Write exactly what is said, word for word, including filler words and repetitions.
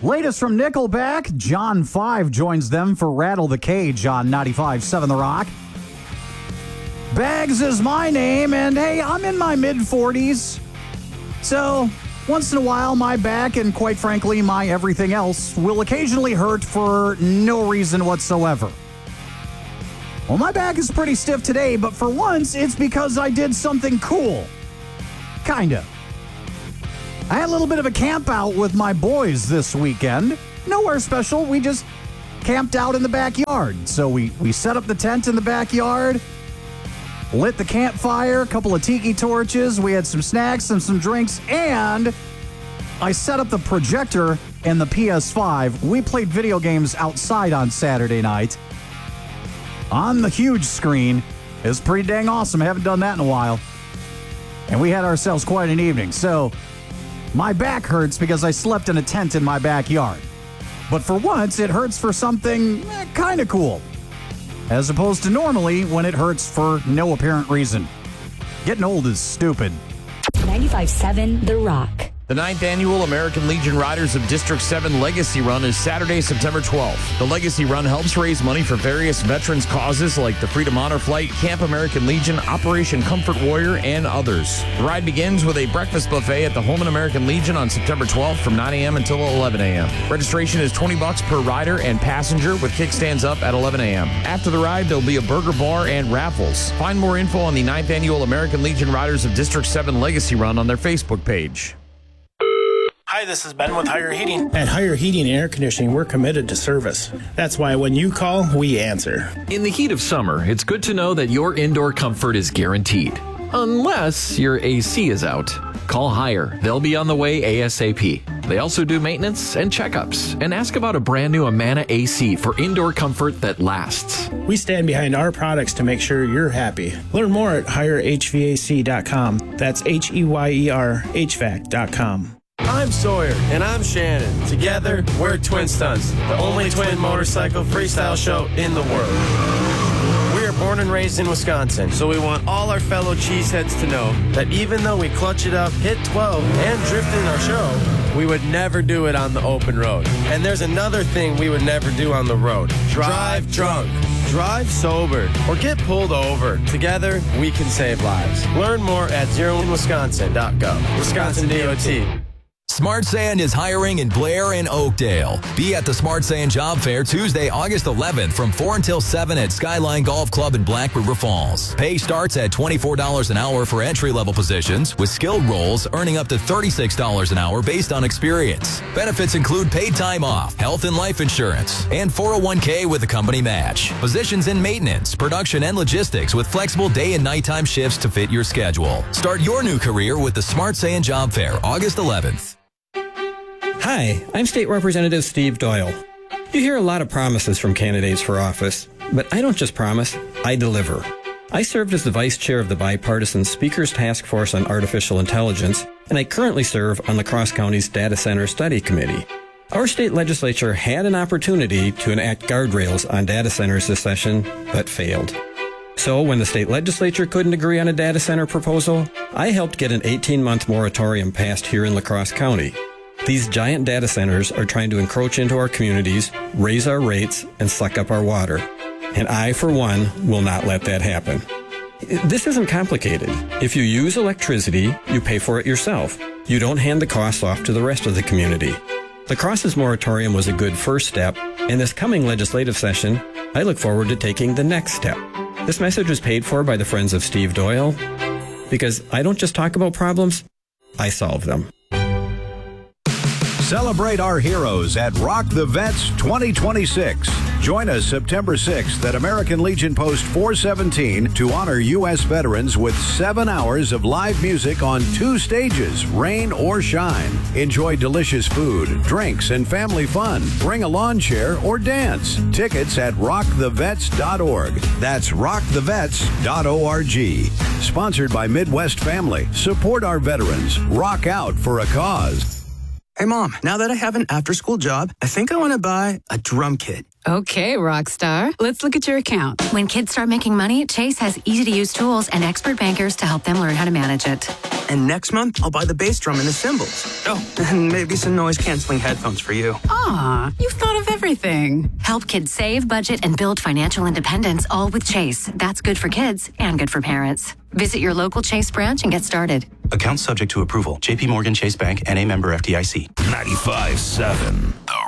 Latest from Nickelback, John five joins them for Rattle the Cage on ninety-five point seven The Rock. Bags is my name, and hey, I'm in my mid-forties. So, once in a while, my back and, quite frankly, my everything else will occasionally hurt for no reason whatsoever. Well, my back is pretty stiff today, but for once, it's because I did something cool. Kinda. I had a little bit of a camp out with my boys this weekend. Nowhere special. We just camped out in the backyard. So we, we set up the tent in the backyard, lit the campfire, a couple of tiki torches. We had some snacks and some drinks, and I set up the projector and the P S five. We played video games outside on Saturday night on the huge screen. It was pretty dang awesome. I haven't done that in a while. And we had ourselves quite an evening. So my back hurts because I slept in a tent in my backyard. But for once, it hurts for something eh, kind of cool, as opposed to normally when it hurts for no apparent reason. Getting old is stupid. ninety-five point seven The Rock. The ninth Annual American Legion Riders of District seven Legacy Run is Saturday, September twelfth. The Legacy Run helps raise money for various veterans causes like the Freedom Honor Flight, Camp American Legion, Operation Comfort Warrior, and others. The ride begins with a breakfast buffet at the Holman American Legion on September twelfth from nine a.m. until eleven a.m. Registration is twenty bucks per rider and passenger with kickstands up at eleven a.m. After the ride, there'll be a burger bar and raffles. Find more info on the ninth Annual American Legion Riders of District seven Legacy Run on their Facebook page. Hi, this is Ben with Higher Heating. At Higher Heating and Air Conditioning, we're committed to service. That's why when you call, we answer. In the heat of summer, it's good to know that your indoor comfort is guaranteed. Unless your A C is out. Call Higher. They'll be on the way ASAP. They also do maintenance and checkups. And ask about a brand new Amana A C for indoor comfort that lasts. We stand behind our products to make sure you're happy. Learn more at higher h v a c dot com. That's H E Y E R H V A C dot com. I'm Sawyer. And I'm Shannon. Together, we're Twin Stunts, the only twin motorcycle freestyle show in the world. We are born and raised in Wisconsin, so we want all our fellow cheeseheads to know that even though we clutch it up, hit twelve, and drift in our show, we would never do it on the open road. And there's another thing we would never do on the road. Drive drunk. Drive sober or get pulled over. Together, we can save lives. Learn more at zero in wisconsin dot gov. Wisconsin D O T. Smart Sand is hiring in Blair and Oakdale. Be at the Smart Sand Job Fair Tuesday, August eleventh from four until seven at Skyline Golf Club in Black River Falls. Pay starts at twenty-four dollars an hour for entry-level positions, with skilled roles earning up to thirty-six dollars an hour based on experience. Benefits include paid time off, health and life insurance, and four oh one k with a company match. Positions in maintenance, production, and logistics with flexible day and nighttime shifts to fit your schedule. Start your new career with the Smart Sand Job Fair, August eleventh. Hi, I'm State Representative Steve Doyle. You hear a lot of promises from candidates for office, but I don't just promise, I deliver. I served as the vice chair of the bipartisan Speaker's Task Force on Artificial Intelligence, and I currently serve on the Cross County's Data Center Study Committee. Our state legislature had an opportunity to enact guardrails on data centers this session, but failed. So when the state legislature couldn't agree on a data center proposal, I helped get an eighteen-month moratorium passed here in La Crosse County. These giant data centers are trying to encroach into our communities, raise our rates, and suck up our water. And I, for one, will not let that happen. This isn't complicated. If you use electricity, you pay for it yourself. You don't hand the costs off to the rest of the community. La Crosse's moratorium was a good first step, and this coming legislative session, I look forward to taking the next step. This message was paid for by the Friends of Steve Doyle, because I don't just talk about problems, I solve them. Celebrate our heroes at Rock the Vets twenty twenty-six. Join us September sixth at American Legion Post four seventeen to honor U S veterans with seven hours of live music on two stages, rain or shine. Enjoy delicious food, drinks, and family fun. Bring a lawn chair or dance. Tickets at rock the vets dot org. That's rock the vets dot org. Sponsored by Midwest Family. Support our veterans. Rock out for a cause. Hey, Mom, now that I have an after-school job, I think I want to buy a drum kit. Okay, rock star. Let's look at your account. When kids start making money, Chase has easy-to-use tools and expert bankers to help them learn how to manage it. And next month, I'll buy the bass drum and the cymbals. Oh, and maybe some noise-canceling headphones for you. Aw, you've thought of everything. Help kids save, budget, and build financial independence, all with Chase. That's good for kids and good for parents. Visit your local Chase branch and get started. Account subject to approval. J P Morgan Chase Bank, N A member F D I C. ninety-five seven The